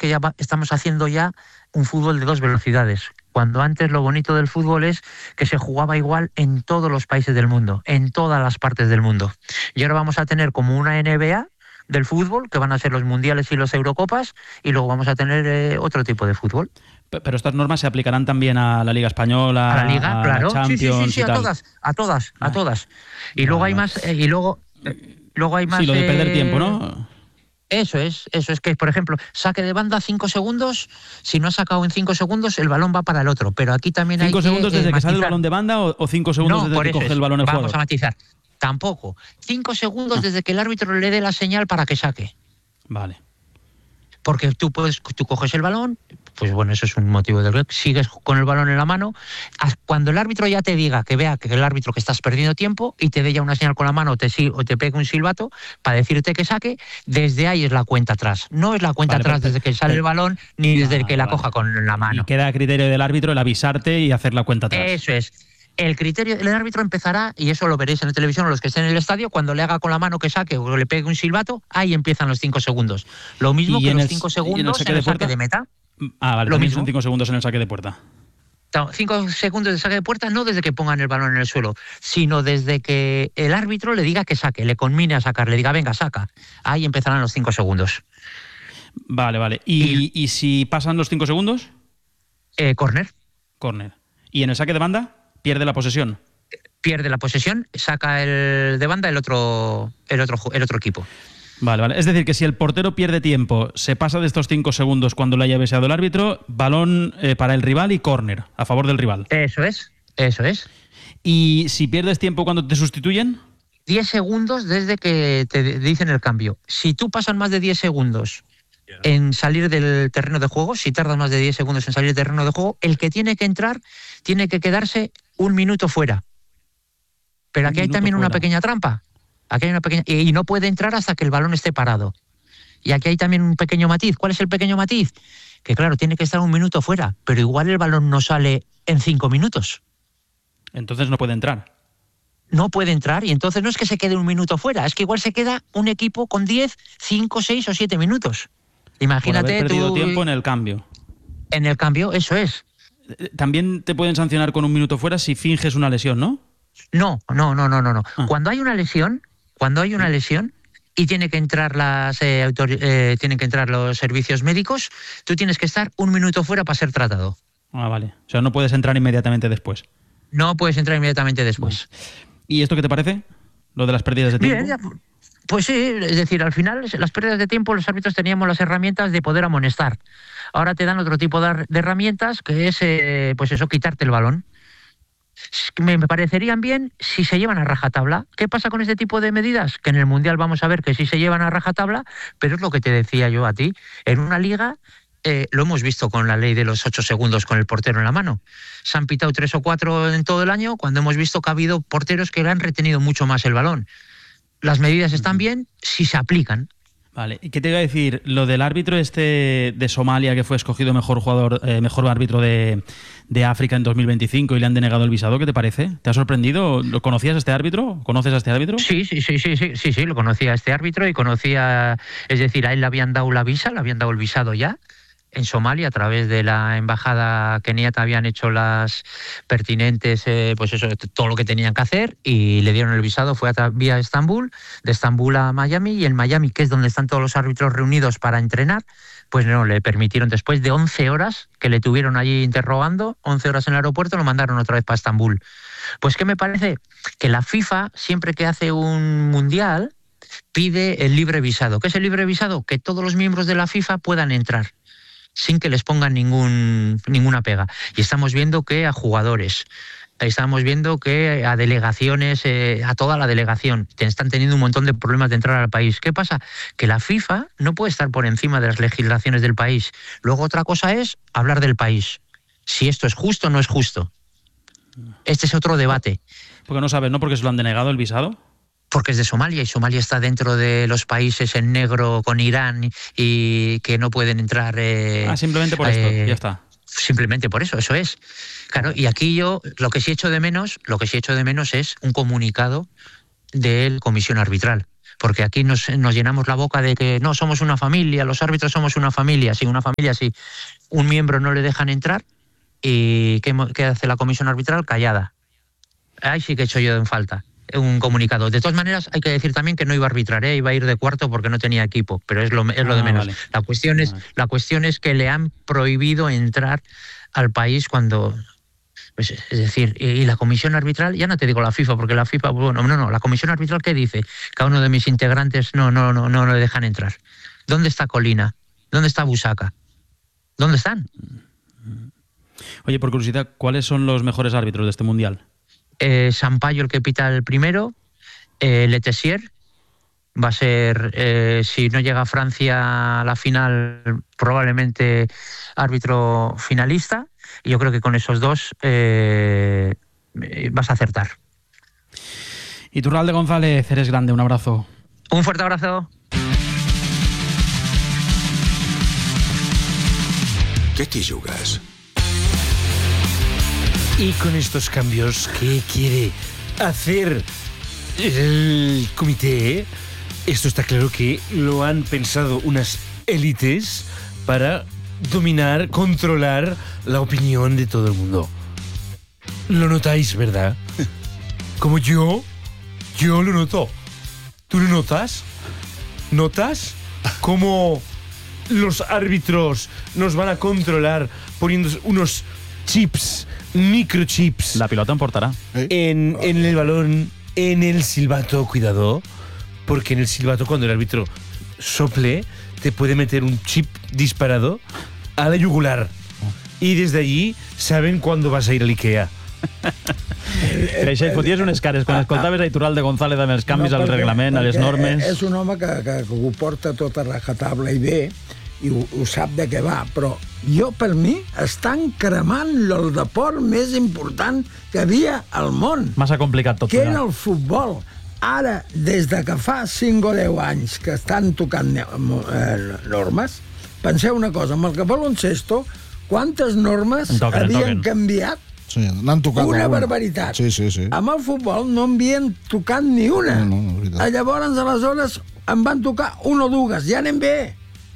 que estamos haciendo ya un fútbol de 2 velocidades. Cuando antes lo bonito del fútbol es que se jugaba igual en todos los países del mundo, en todas las partes del mundo. Y ahora vamos a tener como una NBA del fútbol, que van a ser los mundiales y los Eurocopas, y luego vamos a tener otro tipo de fútbol. Pero estas normas se aplicarán también a la Liga Española, a la Liga, claro, la Champions, sí, y tal. a todas. Y luego hay más, luego hay más. Sí, lo de perder tiempo, ¿no? Eso es que, por ejemplo, saque de banda 5 segundos, si no ha sacado en 5 segundos, el balón va para el otro, pero aquí también hay 5 segundos desde que sale el balón de banda o 5 segundos desde que coge el balón el jugador. Vamos a matizar. Tampoco. 5 segundos desde que el árbitro le dé la señal para que saque. Vale. Porque tú coges el balón, pues bueno, eso es un motivo del que sigues con el balón en la mano. Cuando el árbitro ya te diga, que vea que el árbitro que estás perdiendo tiempo y te dé ya una señal con la mano o te pegue un silbato para decirte que saque, desde ahí es la cuenta atrás. No es la cuenta atrás desde que sale el balón ni desde que la coja con la mano. Y queda a criterio del árbitro el avisarte y hacer la cuenta atrás. Eso es. El criterio del árbitro empezará, y eso lo veréis en la televisión o los que estén en el estadio, cuando le haga con la mano que saque o le pegue un silbato, ahí empiezan los 5 segundos. Lo mismo que los 5 segundos en el saque de meta. Vale, lo mismo. Son 5 segundos en el saque de puerta. 5 segundos de saque de puerta, no desde que pongan el balón en el suelo, sino desde que el árbitro le diga que saque, le conmine a sacar, le diga, venga, saca. Ahí empezarán los 5 segundos. Vale. ¿Y si pasan los 5 segundos? Córner. ¿Y en el saque de banda? ¿Pierde la posesión? Pierde la posesión, saca el de banda el otro equipo. Vale. Es decir, que si el portero pierde tiempo, se pasa de estos 5 segundos cuando le haya avisado el árbitro, balón para el rival y córner, a favor del rival. Eso es. ¿Y si pierdes tiempo cuando te sustituyen? 10 segundos desde que te dicen el cambio. Si tú pasas más de 10 segundos en salir del terreno de juego, si tardas más de 10 segundos en salir del terreno de juego, el que tiene que entrar tiene que quedarse 1 minuto fuera. Pero aquí hay también una pequeña trampa. Y no puede entrar hasta que el balón esté parado. Y aquí hay también un pequeño matiz. ¿Cuál es el pequeño matiz? Que claro, tiene que estar 1 minuto fuera, pero igual el balón no sale en 5 minutos. Entonces no puede entrar. No puede entrar, y entonces no es que se quede 1 minuto fuera, es que igual se queda un equipo con 10, 5, 6 o 7 minutos. Imagínate por haber perdido tú, tiempo en el cambio. En el cambio, eso es. También te pueden sancionar con 1 minuto fuera si finges una lesión, ¿no? No. Cuando hay una lesión y tiene que entrar tienen que entrar los servicios médicos, tú tienes que estar 1 minuto fuera para ser tratado. Vale. O sea, no puedes entrar inmediatamente después. No puedes entrar inmediatamente después. ¿Y esto qué te parece? Lo de las pérdidas de tiempo. Bien, pues sí, es decir, al final las pérdidas de tiempo los árbitros teníamos las herramientas de poder amonestar. Ahora te dan otro tipo de herramientas, que es, pues eso, quitarte el balón. Me parecerían bien si se llevan a rajatabla. ¿Qué pasa con este tipo de medidas? Que en el Mundial vamos a ver que sí se llevan a rajatabla, pero es lo que te decía yo a ti. En una liga, lo hemos visto con la ley de los 8 segundos con el portero en la mano. Se han pitado 3 o 4 en todo el año, cuando hemos visto que ha habido porteros que le han retenido mucho más el balón. Las medidas están bien si se aplican. Vale, ¿y qué te iba a decir? Lo del árbitro de Somalia, que fue escogido mejor árbitro de África en 2025 y le han denegado el visado, ¿qué te parece? ¿Te ha sorprendido? ¿Lo conocías a este árbitro? ¿Conoces a este árbitro? Sí, lo conocía a este árbitro y es decir, a él le habían dado la visa, le habían dado el visado ya. En Somalia, a través de la embajada keniata, habían hecho las pertinentes, pues eso, todo lo que tenían que hacer, y le dieron el visado. Fue vía Estambul, de Estambul a Miami, y en Miami, que es donde están todos los árbitros reunidos para entrenar, pues no, le permitieron, después de 11 horas que le tuvieron allí interrogando, 11 horas en el aeropuerto, lo mandaron otra vez para Estambul. Pues ¿qué me parece? Que la FIFA, siempre que hace un mundial, pide el libre visado. ¿Qué es el libre visado? Que todos los miembros de la FIFA puedan entrar sin que les pongan ninguna pega. Y estamos viendo que a jugadores, estamos viendo que a delegaciones, a toda la delegación, están teniendo un montón de problemas de entrar al país. ¿Qué pasa? Que la FIFA no puede estar por encima de las legislaciones del país. Luego otra cosa es hablar del país. Si esto es justo o no es justo. Este es otro debate. Porque no sabes, ¿no? Porque se lo han denegado el visado. Porque es de Somalia, y Somalia está dentro de los países en negro con Irán y que no pueden entrar... simplemente por esto, ya está. Simplemente por eso es. Claro, y aquí yo lo que sí echo de menos es un comunicado de la comisión arbitral. porque aquí nos llenamos la boca de que no, somos una familia, los árbitros somos una familia. Sí, una familia, sí. Un miembro no le dejan entrar y ¿qué hace la comisión arbitral? Callada. Ahí sí que he hecho yo en falta un comunicado. De todas maneras, hay que decir también que no iba a arbitrar, iba a ir de cuarto porque no tenía equipo, pero es lo de menos. Vale. La cuestión es que le han prohibido entrar al país cuando... Pues, es decir, y la comisión arbitral, ya no te digo la FIFA, porque la FIFA, bueno, no, la comisión arbitral, ¿qué dice? Cada uno de mis integrantes no le dejan entrar. ¿Dónde está Colina? ¿Dónde está Busaca? ¿Dónde están? Oye, por curiosidad, ¿cuáles son los mejores árbitros de este mundial? Sampaio, el que pita el primero, Letessier, va a ser, si no llega a Francia a la final, probablemente árbitro finalista. Y yo creo que con esos dos vas a acertar. Iturralde González, eres grande, un abrazo. Un fuerte abrazo. ¿Qué te jugas? Y con estos cambios, ¿qué quiere hacer el comité? Esto está claro que lo han pensado unas élites para dominar, controlar la opinión de todo el mundo. Lo notáis, ¿verdad? Como yo lo noto. ¿Tú lo notas? ¿Notas cómo los árbitros nos van a controlar poniendo unos chips, microchips? La pilota en portará. En el balón, en el silbato, cuidado, porque en el silbato cuando el árbitro sople te puede meter un chip disparado a la yugular i des d'allí saben quan vas a ir a l'Ikea. Creixell, foties unes cares quan escoltaves a Iturralde González amb els canvis al reglament, a les normes. És un home que ho porta tot a rajatabla i bé, i ho sap de què va, però per mi estan cremant el deport més important que havia al món. Massa complicat tot. Que era el futbol. Ara, des de que fa 5 o 10 anys que estan tocant normes, penseu una cosa, amb el baloncesto, quantes normes havien canviat? Sí, n'han tocat una alguna barbaritat. Sí. Amb el futbol no havien tocat ni una. No, llavors, aleshores, en van tocar una o dues. Ja anem bé.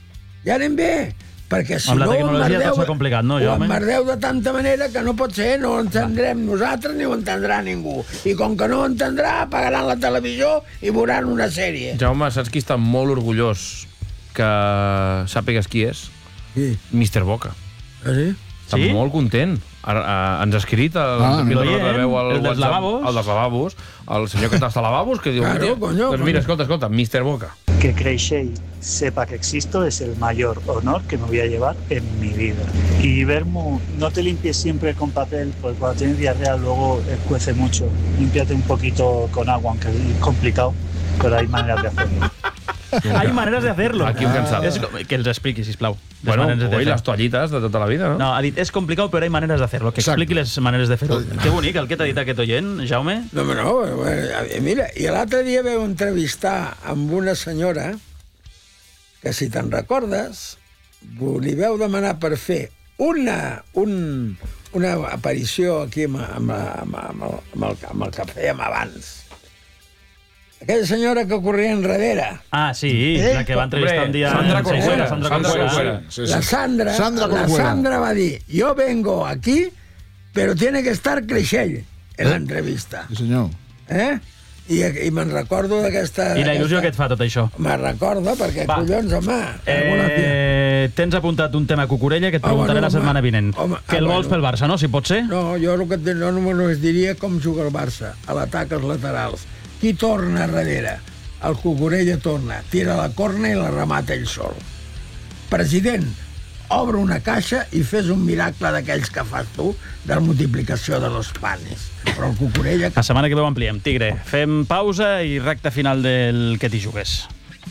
Perquè si no ho emmerdeu de tanta manera que no pot ser, no ho entendrem nosaltres ni ho entendrà ningú. I com que no ho entendrà, apagaran la televisió i veuran una sèrie. Jaume, saps qui està molt orgullós que sàpigues qui és? Qui? Mr. Boca. Ah, sí? Està molt content. Ens ha escrit el dels lavabos. El dels lavabos, el senyor que està als lavabos, que diu... Claro, coño. Pues mira, escolta, Mr. Boca. Que Creixell sepa que existo es el mayor honor que me voy a llevar en mi vida. Y Vermu, no te limpies siempre con papel, porque cuando tienes diarrea luego escuece mucho. Límpiate un poquito con agua, aunque es complicado, pero hay maneras de hacerlo. Hay maneres de hacerlo. Aquí un cansado. Que els expliqui, sisplau. Bueno, oi, les toallites de tota la vida, no? No, ha dit, és complicat, però hi ha maneres de fer-lo. Que expliqui les maneres de fer-ho. Que bonic el que t'ha dit aquest oient, Jaume. No, mira, i l'altre dia vau entrevistar amb una senyora que, si te'n recordes, li vau demanar per fer una aparició aquí amb el que fèiem abans. Aquella senyora que corria enrere. Ah, sí, la que va entrevistar un dia... Sandra Corcuera. La Sandra va dir, yo vengo aquí, pero tiene que estar Creixell en l'entrevista. Sí, senyor. I me'n recordo d'aquesta... I la il·lusió que et fa tot això? Me'n recordo, perquè collons, home... Tens apuntat un tema Cucurella que et preguntaré la setmana vinent. Que el vols pel Barça, no? Si pot ser? No, jo el que no només diria com juga el Barça, a l'atac als laterals. Qui torna darrere? El Cucurella torna, tira la corna i la remata ell sol. President, obre una caixa i fes un miracle d'aquells que fas tu de la multiplicació de los panes. Però el Cucurella... La setmana que ve ho ampliem. Tigre, fem pausa i recta final del que t'hi jugues.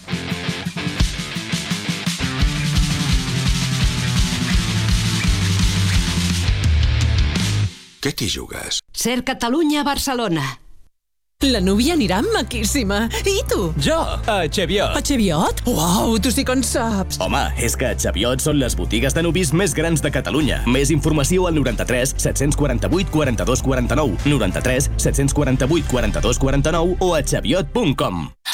Què t'hi jugues? Ser Catalunya a Barcelona. La núvia anirà maquíssima. I tu? Jo, a Cheviot. A Cheviot? Uau, tu sí que en saps. Home, és que a Cheviot són les botigues de nuvis més grans de Catalunya. Més informació al 93 748 42 49, 93 748 42 49 o a cheviot.com.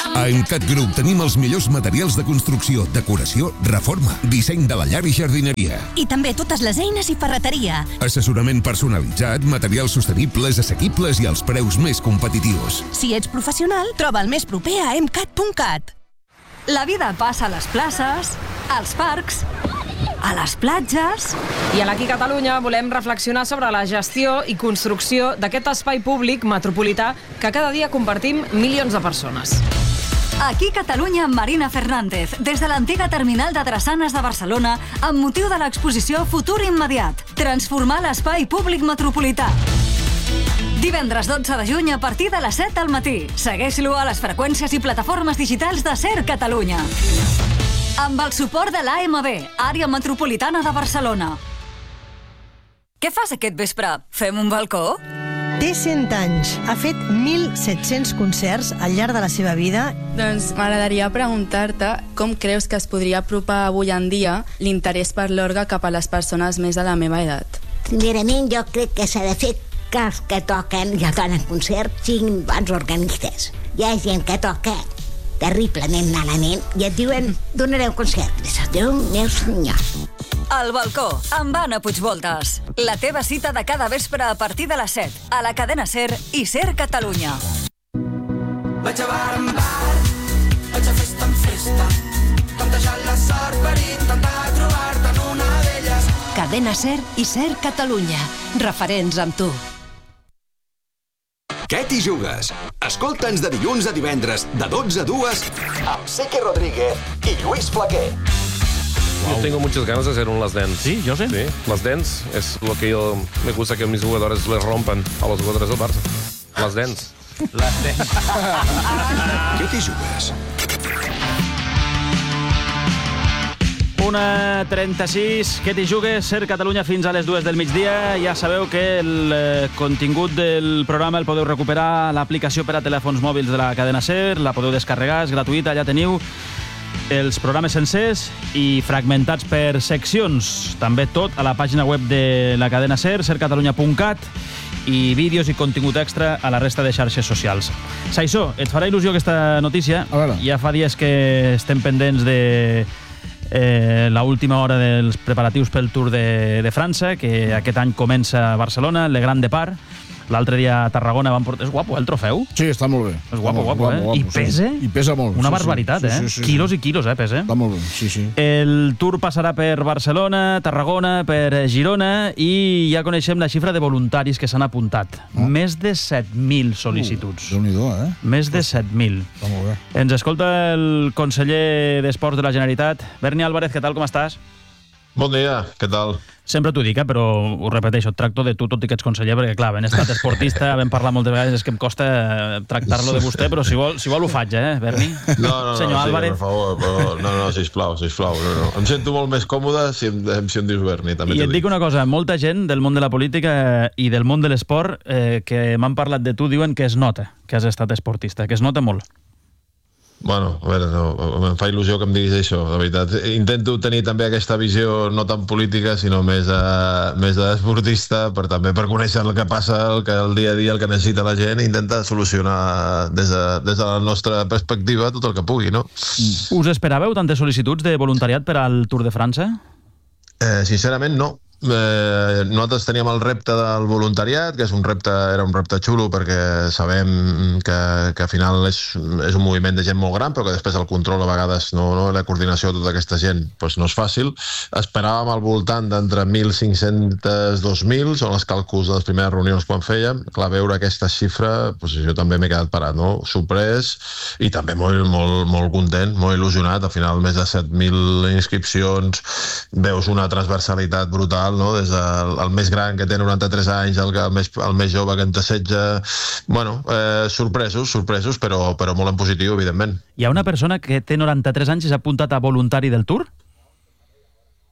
A Emcat Group tenim els millors materials de construcció, decoració, reforma, disseny de la llar i jardineria. I també totes les eines i ferreteria. Assessorament personalitzat, materials sostenibles, assequibles i als preus més competitius. Si ets professional, troba el més proper a emcat.cat. La vida passa a les places, als parcs, a les platges... I aquí a Catalunya volem reflexionar sobre la gestió i construcció d'aquest espai públic metropolità que cada dia compartim milions de persones. Aquí Catalunya amb Marina Fernández, des de l'antiga terminal de Drassanes de Barcelona, amb motiu de l'exposició Futur Immediat. Transformar l'espai públic metropolità. Divendres 12 de juny a partir de les 7 del matí. Segueix-lo a les freqüències i plataformes digitals de SER Catalunya. Amb el suport de l'AMB, Àrea Metropolitana de Barcelona. Què fas aquest vespre? Fem un balcó? Té 100 anys. Ha fet 1.700 concerts al llarg de la seva vida. Doncs m'agradaria preguntar-te com creus que es podria apropar avui en dia l'interès per l'orgue cap a les persones més de la meva edat. Sincerament, jo crec que s'ha de fer que els que toquen i els donen concert siguin bons organistes. Hi ha gent que toca terriblement malament i et diuen donareu concert. Déu meu senyor. El balcó, amb Anna Puigvoltes. La teva cita de cada vespre a partir de les 7, a la cadena SER i SER Catalunya. Vaig a bar en bar, vaig a festa en festa, tantejant la sort per intentar trobar-te en una d'elles. Cadena SER i SER Catalunya. Referents amb tu. Què t'hi jugues? Escolta'ns de dilluns a divendres, de 12 a 2, amb Seque Rodríguez i Lluís Flaquer. Yo tengo muchas ganas de hacer un Last Dance. Sí, yo sé. Sí, Last Dance es lo que yo me gusta que mis jugadores les rompan a los jugadores del Barça. Last Dance. Last Dance. Què t'hi jugues? 1:36, què t'hi jugues? SER Catalunya fins a les 2 del migdia. Ja sabeu que el contingut del programa el podeu recuperar a l'aplicació per a telèfons mòbils de la cadena SER, la podeu descarregar, és gratuïta, ja teniu els programes sencers i fragmentats per seccions. També tot a la pàgina web de la cadena SER, sercatalunya.cat, i vídeos i contingut extra a la resta de xarxes socials. Saissó, et farà il·lusió aquesta notícia. Ja fa dies que estem pendents de l'última hora dels preparatius pel Tour de França, que aquest any comença a Barcelona, Le Grand Depart. L'altre dia a Tarragona van portar... És guapo, el trofeu? Sí, està molt bé. És guapo, eh? I pesa? I pesa molt. Una barbaritat, eh? Quilos i quilos, pesa. Està molt bé, sí. El Tour passarà per Barcelona, Tarragona, per Girona, i ja coneixem la xifra de voluntaris que s'han apuntat. Més de 7.000 sol·licituds. Déu-n'hi-do, eh? Més de 7.000. Està molt bé. Ens escolta el conseller d'Esports de la Generalitat. Berni Álvarez, què tal, com estàs? Bon dia, què tal? Sempre t'ho dic, però ho repeteixo, et tracto de tu, tot i que ets conseller, perquè clar, ben estat esportista, vam parlar moltes vegades, és que em costa tractar-lo de vostè, però si vol ho faig, Berni? No, Senyor Álvarez. Per favor, però no, sisplau. No. Em sento molt més còmode si em dius Berni, també I et dic una cosa, molta gent del món de la política i del món de l'esport que m'han parlat de tu diuen que es nota que has estat esportista, que es nota molt. Bueno, a veure, no, em fa il·lusió que em diguis això, de veritat. Intento tenir també aquesta visió no tan política, sinó més d'esportista, per conèixer el que passa, el dia a dia, el que necessita la gent, i intentar solucionar des de la nostra perspectiva tot el que pugui, no? Us esperàveu tantes sol·licituds de voluntariat per al Tour de França? Sincerament, no. Nosaltres teníem el repte del voluntariat, que era un repte xulo, perquè sabem que al final és un moviment de gent molt gran, però que després el control a vegades, la coordinació de tota aquesta gent no és fàcil. Esperàvem al voltant d'entre 1.500 i 2.000, són els càlculs de les primeres reunions quan fèiem. Clar, veure aquesta xifra, jo també m'he quedat parat, sorprès, i també molt content, molt il·lusionat. Al final, més de 7.000 inscripcions, veus una transversalitat brutal, des del més gran, que té 93 anys, el més jove, que en té 16. Bueno, sorpresos, però molt en positiu, evidentment. Hi ha una persona que té 93 anys i s'ha apuntat a voluntari del Tour?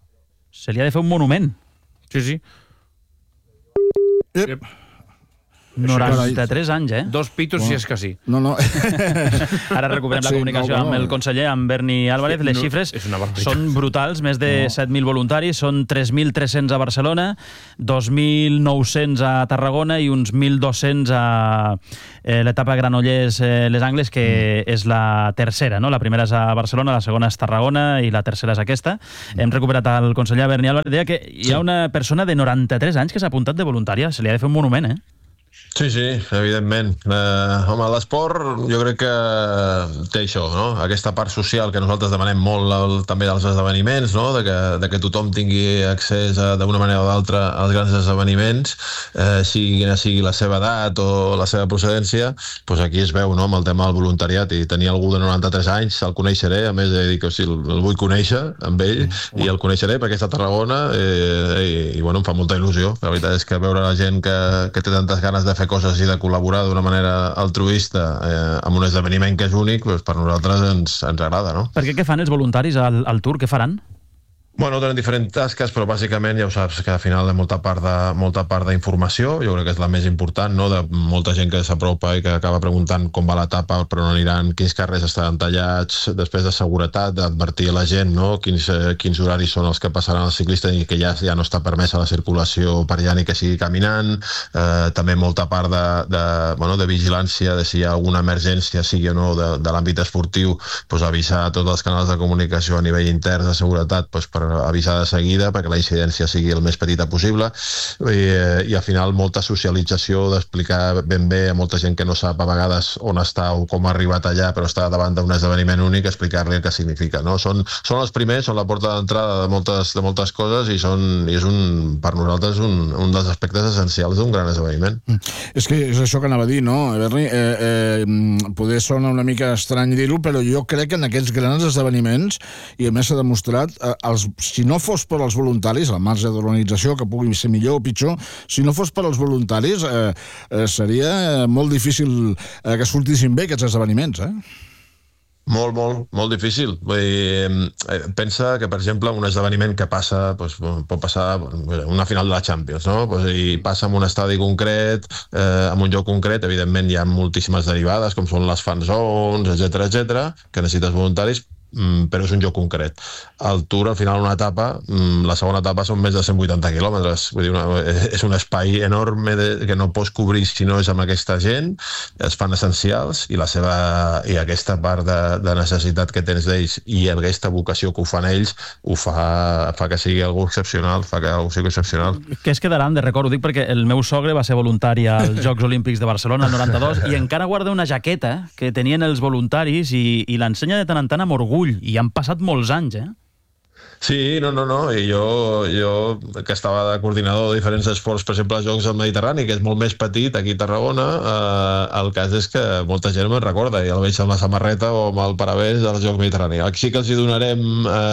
Se li ha de fer un monument. Sí. 93 anys, eh? 2 pitos si és que sí. No. Ara recuperem la comunicació amb el conseller, amb Berni Álvarez. Les xifres són brutals, més de 7.000 voluntaris, són 3.300 a Barcelona, 2.900 a Tarragona i uns 1.200 a l'etapa Granollers-Les Angles, que és la tercera, no? La primera és a Barcelona, la segona és Tarragona i la tercera és aquesta. Hem recuperat el conseller Berni Álvarez. Deia que hi ha una persona de 93 anys que s'ha apuntat de voluntària. Se li ha de fer un monument, eh? Sí, evidentment. Home, l'esport jo crec que té això, no? Aquesta part social que nosaltres demanem molt també dels esdeveniments, no? De que tothom tingui accés d'una manera o d'altra als grans esdeveniments, sigui quina sigui la seva edat o la seva procedència, doncs aquí es veu, no? Amb el tema del voluntariat, i tenir algú de 93 anys, el coneixeré, a més de dir que el vull conèixer amb ell, i el coneixeré perquè està a Tarragona, i bueno, em fa molta il·lusió. La veritat és que veure la gent que té tantes ganes de fer coses i de col·laborar d'una manera altruista amb un esdeveniment que és únic, doncs per nosaltres ens agrada, no? Per què fan els voluntaris al Tour? Què faran? Bueno, tenen diferents tasques, però bàsicament ja ho saps que al final hi ha molta part d'informació. Jo crec que és la més important, no? De molta gent que s'apropa i que acaba preguntant com va l'etapa, per on aniran, quins carrers estaran tallats, després de seguretat, d'advertir a la gent, no? Quins horaris són els que passaran els ciclistes i que ja no està permesa la circulació per allà ni que sigui caminant. També molta part de vigilància de si hi ha alguna emergència, sigui o no, de l'àmbit esportiu, doncs avisar a tots els canals de comunicació a nivell intern de seguretat, doncs per avisar de seguida perquè la incidència sigui el més petita possible, i al final molta socialització, d'explicar ben bé a molta gent que no sap a vegades on està o com ha arribat allà però està davant d'un esdeveniment únic, explicar-li el que significa, no? Són els primers, són la porta d'entrada de moltes coses, i és per nosaltres un dels aspectes essencials d'un gran esdeveniment. És que és això que anava a dir, no, Berni? Poder sona una mica estrany dir-ho, però jo crec que en aquests grans esdeveniments, i a més s'ha demostrat, si no fos per als voluntaris, al marge d'organització, que pugui ser millor o pitjor, si no fos per als voluntaris, seria molt difícil que sortissin bé aquests esdeveniments, Molt difícil. Pensa que, per exemple, un esdeveniment que passa, pot passar una final de la Champions, no? I passa en un estadi concret, en un lloc concret, evidentment hi ha moltíssimes derivades, com són les fan zones, etcètera, que necessites voluntaris, però és un lloc concret. El Tour, al final, una etapa, la segona etapa són més de 180 quilòmetres. Vull dir, és un espai enorme que no pots cobrir si no és amb aquesta gent, es fan essencials, i aquesta part de necessitat que tens d'ells i aquesta vocació que ho fan ells ho fa que sigui algú excepcional, Que es quedaran de record, ho dic perquè el meu sogre va ser voluntari als Jocs Olímpics de Barcelona el 92 i encara guarda una jaqueta que tenien els voluntaris i l'ensenya de tant en tant amb orgull. I han passat molts anys, Sí, no, i jo que estava de coordinador de diferents esports, per exemple, als Jocs del Mediterrani, que és molt més petit aquí a Tarragona, el cas és que molta gent me'n recorda, i el veig amb la samarreta o amb el paravés dels Jocs Mediterrani. Sí que els hi donarem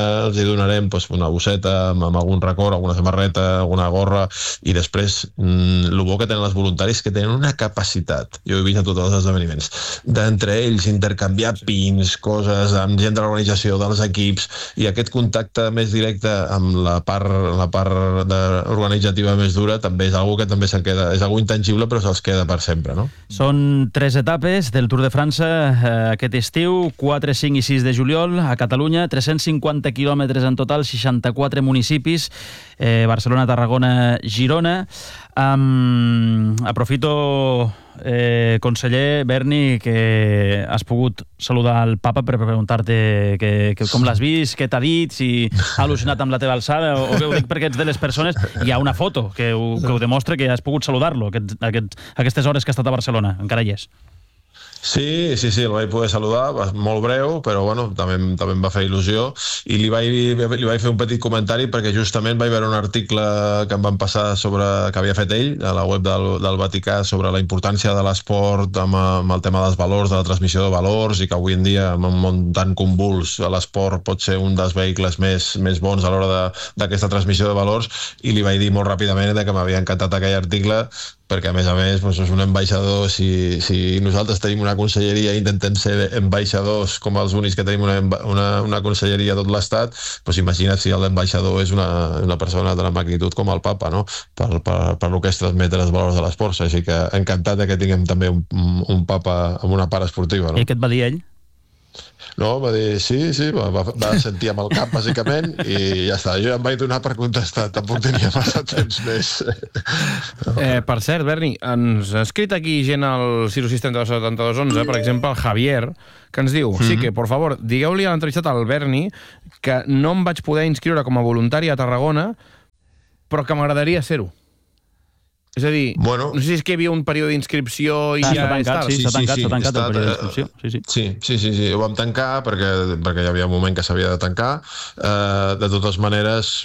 una bosseta amb algun record, alguna samarreta, alguna gorra, i després el bo que tenen els voluntaris que tenen una capacitat, jo he vist a tots els esdeveniments, d'entre ells intercanviar pins, coses, amb gent de l'organització, dels equips, i aquest contacte més directe amb la part organitzativa més dura també és algo que també se'n queda, és algo intangible però se'ls queda per sempre, no? Són 3 etapes del Tour de França aquest estiu, 4, 5 i 6 de juliol a Catalunya, 350 quilòmetres en total, 64 municipis, Barcelona, Tarragona, Girona. Aprofito, conseller Berni, que has pogut saludar el papa per preguntar-te com l'has vist, què t'ha dit, si ha al·lucinat amb la teva alçada, o bé ho dic perquè ets de les persones, hi ha una foto que ho demostra que has pogut saludar-lo aquestes hores que ha estat a Barcelona, encara hi és. Sí, el vaig poder saludar, molt breu, però bueno, també em va fer il·lusió, i li vaig fer un petit comentari perquè justament vaig veure un article que em van passar que havia fet ell a la web del Vaticà sobre la importància de l'esport amb el tema dels valors, de la transmissió de valors, i que avui en dia, en un món tan convuls, l'esport pot ser un dels vehicles més bons a l'hora d'aquesta transmissió de valors, i li vaig dir molt ràpidament que m'havia encantat aquell article, perquè a més és un ambaixador. Si nosaltres tenim una una conselleria i intentem ser ambaixadors com els únics que tenim una conselleria a tot l'estat, doncs imagina't si l'ambaixador és una persona de la magnitud com el papa, no? Per el que és transmetre els valors de l'esport. Així que encantat que tinguem també un papa amb una part esportiva. No? I què et va dir ell? No, va dir sí, va sentir amb el cap, bàsicament, i ja està. Jo ja em vaig donar per contestar, tampoc tenia massa temps més. Per cert, Berni, ens ha escrit aquí gent al 6672211, per exemple, el Javier, que ens diu, sí que, por favor, digueu-li a l'entrevistat al Berni que no em vaig poder inscriure com a voluntari a Tarragona, però que m'agradaria ser-ho. És a dir, no sé si és que hi havia un període d'inscripció i ja és tard. Sí, s'ha tancat el període d'inscripció. Sí, ho vam tancar perquè hi havia un moment que s'havia de tancar. De totes maneres,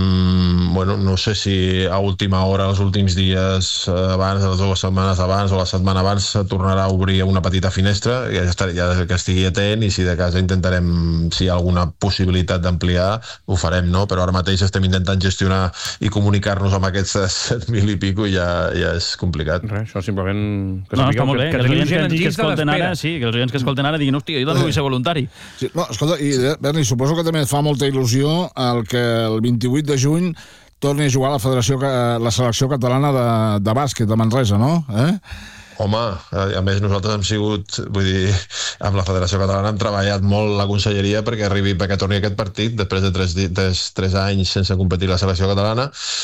no sé si a última hora, els últims dies abans, les 2 setmanes abans o la setmana abans, tornarà a obrir una petita finestra, ja que estigui atent, i si de cas intentarem, si hi ha alguna possibilitat d'ampliar, ho farem, no? Però ara mateix estem intentant gestionar i comunicar-nos amb aquests 7.000 i pico, i ja és complicat. Això simplement... No, està molt bé, que els oients que escolten ara, que els oients que escolten ara diguin, hòstia, jo també vull ser voluntari. Sí, no, escolta, i Berni, suposo que també et fa molta il·lusió el que el 28 de juny torni a jugar la selecció catalana de bàsquet de Manresa, no? Home, a més nosaltres hem sigut, vull dir, amb la Federació Catalana hem treballat molt la conselleria perquè torni aquest partit després de 3 anys sense competir la selecció catalana,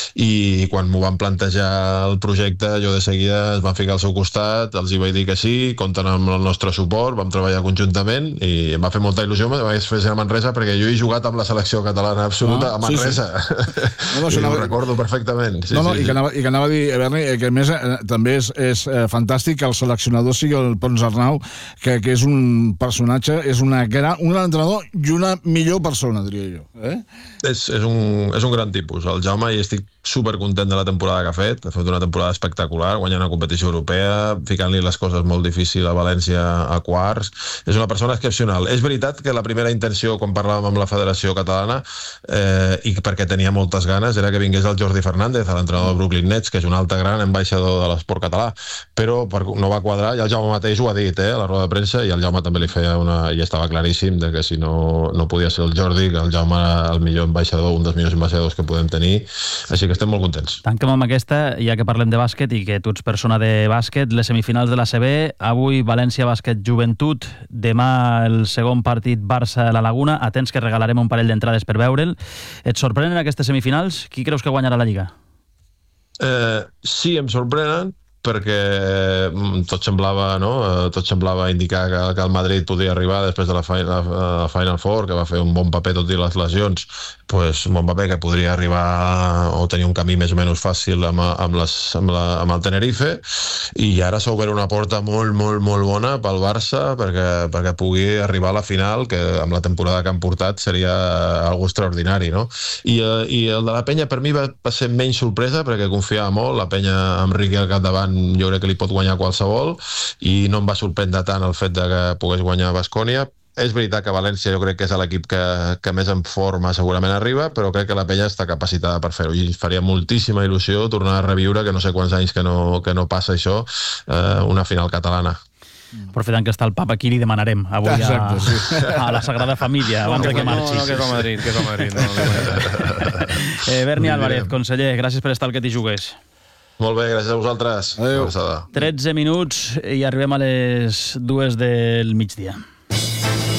i quan m'ho van plantejar el projecte, jo de seguida es van ficar al seu costat, els hi vaig dir que sí, compten amb el nostre suport, vam treballar conjuntament i em va fer molta il·lusió, em vaig fer a Manresa perquè jo he jugat amb la selecció catalana absoluta a Manresa. I ho recordo perfectament. I que anava a dir, Berni, que a més també és fantàstic que el seleccionador sigui el Pons Arnau, que és un personatge, és un gran entrenador i una millor persona, diria jo. És un gran tipus. El Jaume, i estic supercontent de la temporada que ha fet una temporada espectacular, guanyant una competició europea, ficant-li les coses molt difícils a València a quarts. És una persona excepcional. És veritat que la primera intenció, quan parlàvem amb la Federació Catalana, i perquè tenia moltes ganes, era que vingués el Jordi Fernández, l'entrenador de Brooklyn Nets, que és un altre gran ambaixador de l'esport català, però no va quadrar, i el Jaume mateix ho ha dit, a la roda de premsa, i el Jaume també li feia i estava claríssim de que si no podia ser el Jordi, que el Jaume era el millor ambaixador, un dels millors ambaixadors que podem tenir, així que estem molt contents. Tanquem amb aquesta, ja que parlem de bàsquet i que tu ets persona de bàsquet, les semifinals de la CB, avui València Bàsquet Joventut, demà el segon partit Barça a la Laguna, atents que regalarem un parell d'entrades per veure'l. Et sorprenen aquestes semifinals? Qui creus que guanyarà la Lliga? Sí, em sorprenen, perquè tot semblava indicar que el Madrid podia arribar després de la Final Four, que va fer un bon paper tot i les lesions, un bon paper que podria arribar o tenir un camí més o menys fàcil amb el Tenerife, i ara s'ha obert una porta molt, molt, molt bona pel Barça perquè pugui arribar a la final, que amb la temporada que han portat seria algo extraordinari, no? I el de la Penya per mi va ser menys sorpresa, perquè confiava molt, la Penya amb Riqui al capdavant jo crec que li pot guanyar qualsevol, i no em va sorprendre tant el fet de que pogués guanyar Baskonia. És veritat que València jo crec que és l'equip que més en forma segurament arriba, però crec que la Penya està capacitada per fer-ho, i faria moltíssima il·lusió tornar a reviure, que no sé quants anys que no passa això, una final catalana. Aprofitant que està el papa aquí, li demanarem avui a la Sagrada Família abans que marxi. No, que és a Madrid. Berni Álvarez, conseller, gràcies per estar al Que t'hi jugues. Molt bé, gràcies a vosaltres. Adéu. 13 minuts i arribem a les 2 del migdia.